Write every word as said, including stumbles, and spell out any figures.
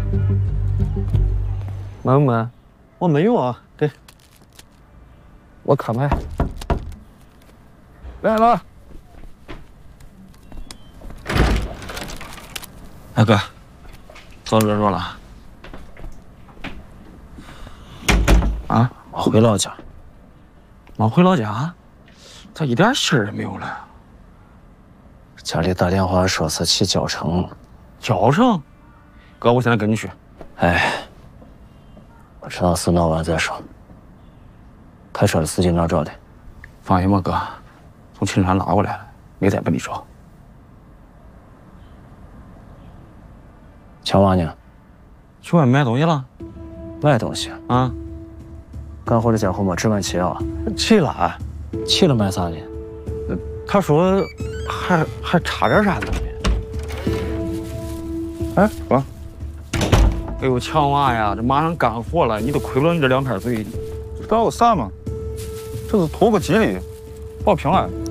没没，我没有啊，给，我看牌。来了。 大哥，坐热热了。啊？ 我回老家。 没回老家？咋一点信儿也没有了？ 家里打电话说是去交城。 交城？哥，我现在跟你去。 哎，我知道事闹完再说。开车的司机哪找的？ 放心吧，哥，从秦川拉过来了，没在本地找。 强娃呢？ 去外面买东西了。 买东西啊？ 干活的家伙没值班去啊？ 去了。 去了买啥呢？ 他说还还差点啥东西。 哎，哥。哎呦，强娃呀，这马上干活了，你都亏不了你这两片嘴。 搞个啥嘛？这是图个吉利，保平安。